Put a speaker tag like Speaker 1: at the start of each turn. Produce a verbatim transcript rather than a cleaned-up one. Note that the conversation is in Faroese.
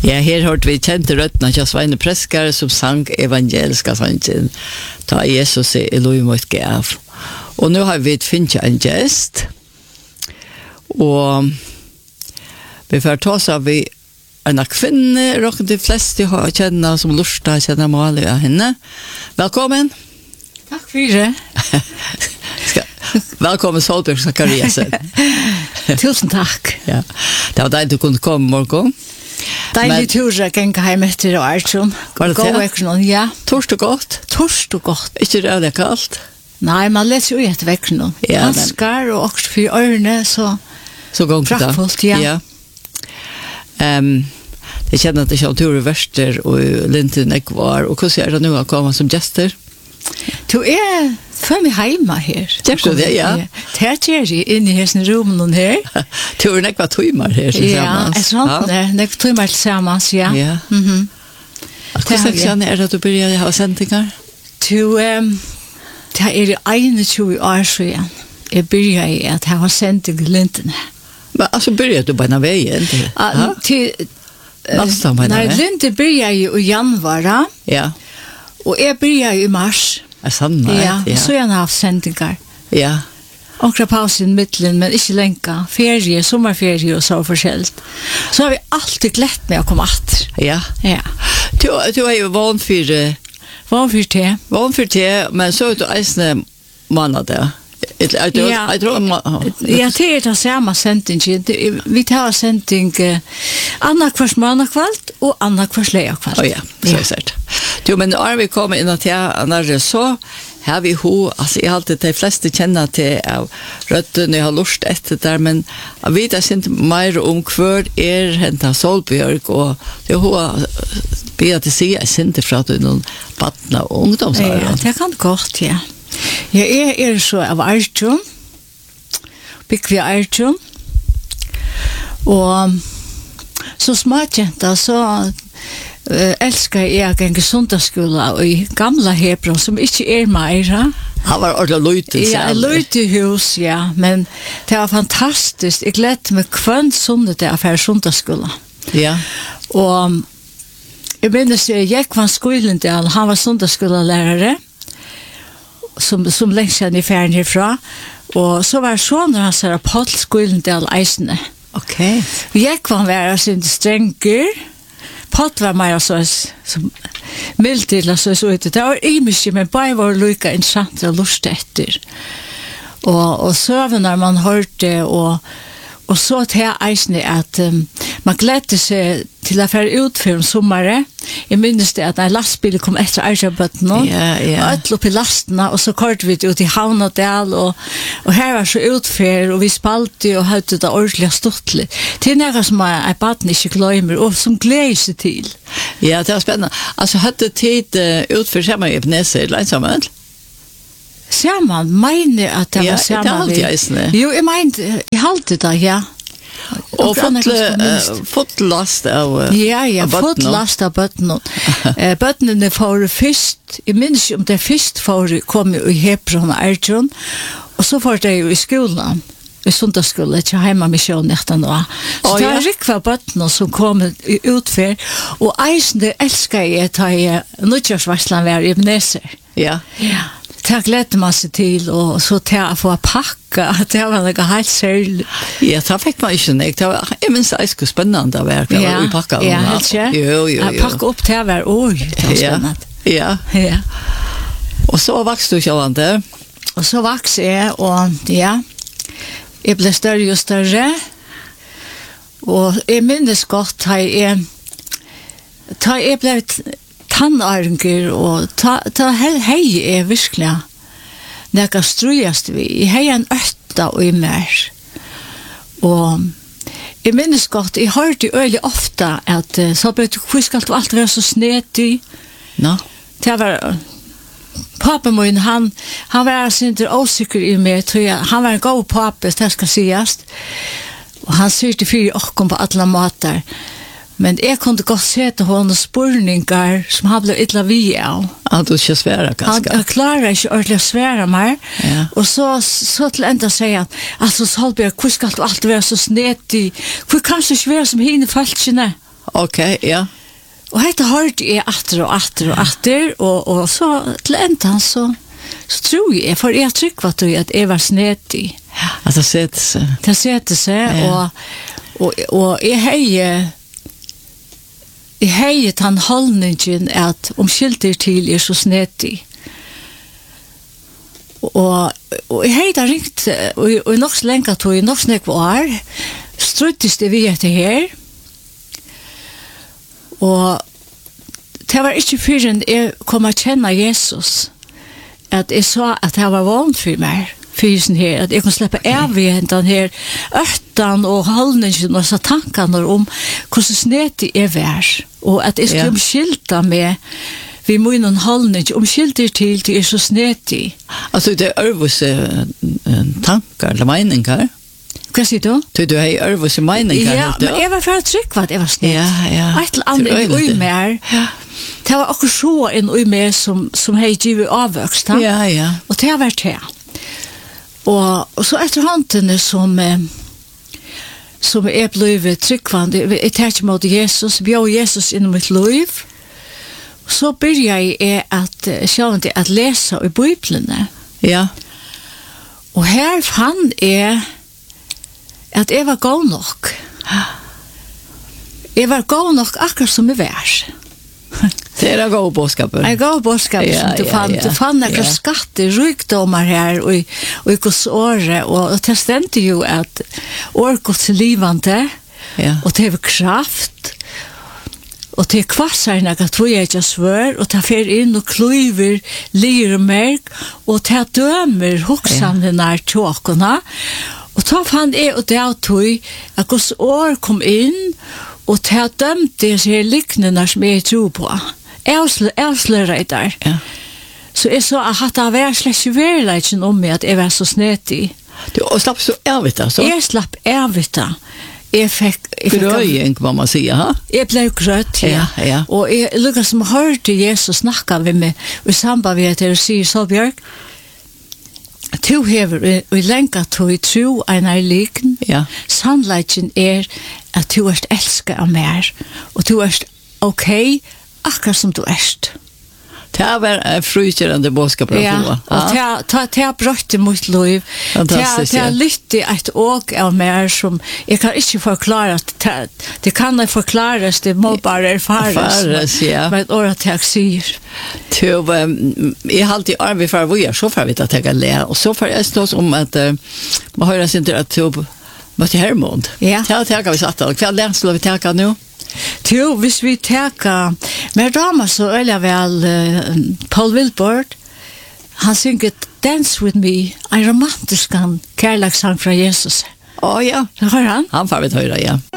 Speaker 1: Ja, her hørte vi kjente røttene til Sveine Preskar som sang evangeliska sangen ta Jesus i lov mot gav. Og nå har vi finnet en gest, og vi får ta oss av vi en kvinne, og de fleste har kjennet som lurt å kjenne målet av henne. Velkommen.
Speaker 2: Takk for det.
Speaker 1: Velkommen Solbjørg Zakariasen.
Speaker 2: Tusen takk.
Speaker 1: Ja. Det var deg du kunne komme morgen.
Speaker 2: Deilig tur å genge hjem etter Arjun.
Speaker 1: Var det det?
Speaker 2: Ja.
Speaker 1: Torst og godt?
Speaker 2: Torst og godt.
Speaker 1: Ikke det er kaldt?
Speaker 2: Nei, man leser jo etter vekken nå.
Speaker 1: Ja,
Speaker 2: Hanskar og også for ørene, så,
Speaker 1: så praktfullt,
Speaker 2: ja.
Speaker 1: ja. Um, jeg kjenner at det er tur i Verster og Linten Ekvar, og hvordan er det nå å komme som gjester?
Speaker 2: Du er for meg hjemme her.
Speaker 1: Gjør du det, ja?
Speaker 2: Det er jeg inne i hessen rommen her.
Speaker 1: Du er nekva tøymer her til
Speaker 2: ja, sammen. Ja, sånn er nekva tøymer til sammen, ja.
Speaker 1: Ja.
Speaker 2: Mm-hmm.
Speaker 1: Hvordan er det at du begynner å ha sendinger?
Speaker 2: Du, um, det er einogtjúgu år siden. Jeg begynner i at jeg har sending i Lintene.
Speaker 1: Men altså begynner du på en vei, ikke?
Speaker 2: Ja, til... Nei, Linte begynner i januar,
Speaker 1: ja.
Speaker 2: Og jeg begynner i mars.
Speaker 1: Er sann,
Speaker 2: ja, ja. Så jeg har haft sendinger.
Speaker 1: Ja.
Speaker 2: Akkurat pause i midtelen, men ikke lenge. Ferie, sommerferie og så forskjellig. Så har vi alltid glett med å komme etter.
Speaker 1: Ja.
Speaker 2: Ja.
Speaker 1: Du, du er jo vant for...
Speaker 2: Vant for te.
Speaker 1: Vant for te, men så er du eisende måned det. Jeg tror...
Speaker 2: Ja,
Speaker 1: jeg tror
Speaker 2: ja, det er det samme sending. Vi tar sending uh, annet kvart månedkvalt og annet kvart leiakvalt.
Speaker 1: Å ja, så er det sett. Du, men når vi kommer inn til når så har vi ho, altså jeg har alltid de fleste kjenner til av røtten, jeg har lyst etter der, men jeg vet jeg synes mer om hver er hentet Solbjørg, og det er hun blir til å si jeg synes fra til noen vattne og ungdomsåret.
Speaker 2: Ja, det kan godt, ja. Jeg er, er så av Arjun, bygg vi Arjun, og så småkjent, så Uh, elsker jeg å gjenge sundagsskola i gamla Hebron, som ikke er mer.
Speaker 1: Han var ordentlig løyte.
Speaker 2: Ja, løyte hus, ja. Men det var fantastisk. Jeg gledte meg kvann sundet det av her sundagsskola.
Speaker 1: Ja.
Speaker 2: Og jeg minnes jeg gikk van Skoilendal, han var sundagsskolalærere, som, som lengst siden i ferien herfra. Og så var sånn når han sa Paul Skoilendal eisene.
Speaker 1: Ok.
Speaker 2: Jeg gikk van være sin strenger, Pott var mer så som mild til så så ut. Det var ikke, men bare var lykka interessant og lust etter. Og og søvn når man hørte og og så til eisne at um, man gledde seg til å fære ut for sommeren. Jeg minnes det at en lastbil kom etter Arjabøtten nå,
Speaker 1: yeah, yeah.
Speaker 2: og alt opp i lastene, og så kørte vi ut i Havnadal, og, og her var så utfer, og vi spalte og hadde det ordentlig stortlig. Det er noe som jeg baden ikke glemmer, og som gleder seg til.
Speaker 1: Ja, det var spennende. Altså, hadde tid uh, utfor sammen i Ebenezer, leinsammen?
Speaker 2: Sammen, mener at det
Speaker 1: ja,
Speaker 2: var sammen.
Speaker 1: Ja, det er alltid eisende.
Speaker 2: Jo, jeg mener, jeg halte det, ja.
Speaker 1: Og fotlast av uh,
Speaker 2: ja, ja, fotlast av bøttene. uh, bøttene får først, jeg minns ikke om det først får komme i Hebron og Arjun, og så får det jo i skolen, i sundagsskolen, ikke hjemme med sjøen etter nå. Så oh, det er ja. Rikva bøttene som kommer utfor, og eisen det elsker jeg til uh, Nødgjørsvarsland være i Ebenezer.
Speaker 1: Ja.
Speaker 2: Ja. Det gledde man seg til, og så til å få pakka, det var noe helt særlig.
Speaker 1: Ja, det fikk man ikke nek. Det var, jeg minns det er ikke spennende å være, det var i pakka.
Speaker 2: Ja, helt ikke?
Speaker 1: Jo, jo, jo.
Speaker 2: Jeg pakka opp til å være, oi, det var spennende.
Speaker 1: Ja, ja.
Speaker 2: Ja.
Speaker 1: Og så vokste du kjøvende?
Speaker 2: Og så vokste jeg, og ja, jeg ble større og større, og jeg minnes godt, da jeg, da jeg ble tannarnger, og ta, ta hei er virkelig nekka strujast vi. Jeg hei en øtta og i mer. Og jeg minnes godt, jeg hørte øyelig ofta at uh, så ble du, hvor skal du alt være så snedig?
Speaker 1: No.
Speaker 2: Det var pappa min, han, han var sinter åsikker i meg, tror jeg. Han var en god pappa, det skal sies. Og han sier til fire okkom på alle måter. Men jeg kunne godt se til henne spurningar som han ble ytla vi av.
Speaker 1: Han tog ikke svære, kanskje.
Speaker 2: Han klarer ikke ordentlig å svære meg.
Speaker 1: Ja.
Speaker 2: Og så, så til enda sier han, altså Solbjørg, hvor skal du alltid være så snedig? Hvor kan du ikke være som hine falskene?
Speaker 1: Okej, ja.
Speaker 2: Og hette hørte jeg atter og atter og atter, og, og så til enden så, så tror jeg, for jeg trykker at at jeg var snedig.
Speaker 1: Alltså sett sig.
Speaker 2: Det sette seg,
Speaker 1: Ja.
Speaker 2: og, og, og jeg heier, jeg heier den holdningen at om skilter til er så snedig. Og, og jeg heier det ringt, og, og nok så lenge at jeg nok snakk var, struttes det vi etter her, og det var ikke før enn jeg kom å kjenne Jesus, at jeg sa at det var vant for meg, fysen her, at jeg kunne slippe av i den her øtten og holdningen og så tankene om hvordan snedig jeg var, og at jeg skulle
Speaker 1: Ja.
Speaker 2: omskilta med vi må noen holdning, omskilter til til er så snedig.
Speaker 1: Alltså det är örvus tankar eller meningar.
Speaker 2: Hva sier du?
Speaker 1: Du du har örvus meningar.
Speaker 2: Ja, men jeg var for å trykke at jeg var snedig.
Speaker 1: Ja, ja.
Speaker 2: Et eller annet
Speaker 1: Det er
Speaker 2: inn i
Speaker 1: øyelig.
Speaker 2: mer. Det var akkurat så inn i meg som, som hei givet avvøkst.
Speaker 1: Ja, ja.
Speaker 2: Og det har vært det. Og, og så etter håndene som eh, som er blevet tryggvande, jeg tar ikke mot Jesus, bjør Jesus inn i mitt liv. Så begynner jeg at, uh, at lese i Bibelene.
Speaker 1: Ja.
Speaker 2: Og her fann jeg at jeg var god nok. Jeg var god nok akkurat som jeg var.
Speaker 1: Det är en god bådskapen.
Speaker 2: Jeg gav bådskap
Speaker 1: Ja,
Speaker 2: som du
Speaker 1: ja,
Speaker 2: fann.
Speaker 1: ja.
Speaker 2: Du fann akkurat
Speaker 1: Ja.
Speaker 2: skatter, rykdomar her, og, og i Guds åre, og, og det stendte jo at år Guds livande,
Speaker 1: Ja.
Speaker 2: og det var kraft, og det kvassar något två jag just svör, og det fer inn og klyver lir og merk, og det dømer hoksane nær tjåkona, og da fann jeg og det tog at Guds år kom inn, og det dømte seg liknende som jeg tror på. Avslører der.
Speaker 1: Ja.
Speaker 2: Så jeg så at det var slett ikke verleikjen om meg at jeg var så snedig.
Speaker 1: Du och slapp så ärligt alltså.
Speaker 2: Jeg slapp avvita. Jeg fikk... Jeg fikk
Speaker 1: Gröjning vad man säger, ha?
Speaker 2: Jeg ble grøtt, ja.
Speaker 1: Ja, ja.
Speaker 2: Og jeg lukket som hørte Jesus snakka med meg, og i samband med at jeg sier så, Bjørk, to hever og lenka to i tro en er liken.
Speaker 1: Ja.
Speaker 2: Sannleiken er at du er elsket av mer, og du er ok, akkurat som du er.
Speaker 1: Det var en frukjørende bådskap.
Speaker 2: Ja, og det har brøtt i mitt liv.
Speaker 1: Fantastisk,
Speaker 2: Det har
Speaker 1: ja.
Speaker 2: lytt i et åk av mer som jeg kan ikke forklare. Det, det kan jeg forklares, det må bare erfares.
Speaker 1: Erfares, ja.
Speaker 2: Med et år at jeg sier.
Speaker 1: Til, um, jeg har alltid arbeid for å være, så får vi ta tega le, og så får jeg stås om at uh, man hører sin til at du møtte Hermond.
Speaker 2: Ja.
Speaker 1: Det har tega vi satt av. Hva lær skulle vi tega nå?
Speaker 2: Jo, hvis vi tenker, med dama så øyler vel uh, Paul Wilbord, han synger Dance With Me, en romantisk kærlekssang fra Jesus.
Speaker 1: Å ja,
Speaker 2: Så hører han?
Speaker 1: han får vi ta høre, ja.